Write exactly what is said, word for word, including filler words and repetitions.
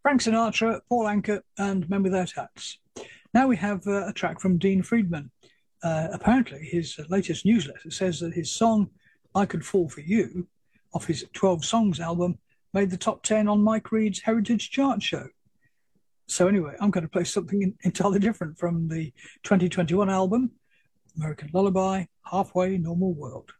Frank Sinatra, Paul Anka, and Men Without Hats. Now we have uh, a track from Dean Friedman. Uh, apparently, his latest newsletter says that his song I Could Fall For You, off his twelve Songs album, made the top ten on Mike Reed's Heritage Chart show. So anyway, I'm going to play something entirely different from the twenty twenty-one album, American Lullaby, Halfway Normal World.